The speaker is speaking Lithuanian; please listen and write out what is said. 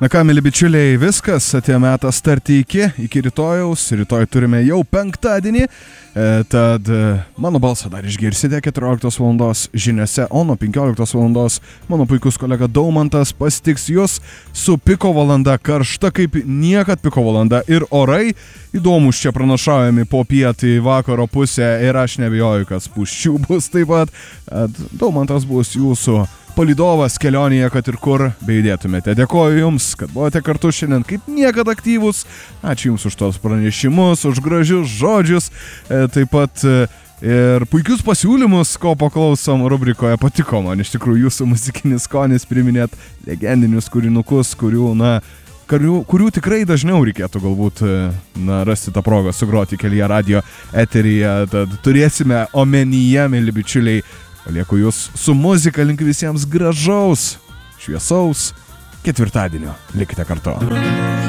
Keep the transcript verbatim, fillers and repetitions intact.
Na ką, mėly bičiuliai, viskas, atėjo metas tarti iki, iki rytojaus, rytoj turime jau penktadienį, e, tad e, mano balsą dar išgirsite keturioliktos valandos žiniose, o nuo penkioliktos valandos mano puikus kolega Daumantas pasitiks jūs su piko valanda, karšta kaip niekad piko valanda ir orai įdomus čia pranašaujami po pietį vakaro pusę ir aš nebijoju, kad spūsčių bus taip pat, Daumantas bus jūsų palydovas kelionėje, kad ir kur beidėtumėte. Dėkoju Jums, kad buvote kartu šiandien kaip niekad aktyvūs. Ačiū Jums už tos pranešimus, už gražius žodžius, e, taip pat e, ir puikius pasiūlymus, ko paklausom rubrikoje. Patiko man iš tikrųjų Jūsų muzikinis skonis, priminėt legendinius kūrinukus, kurių, na, kurių, kurių tikrai dažniau reikėtų galbūt na, rasti tą progą sugroti kelyje radio eteryje. Tad turėsime omenyje, mėly bičiuliai. Palieku jūs su muzika, linkiu visiems gražaus, šviesaus ketvirtadienio. Likite kartu.